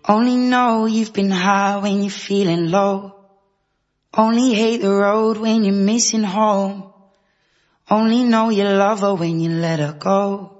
Only know you've been high when you're feeling low. Only hate the road when you're missing home. Only know you love her when you let her go.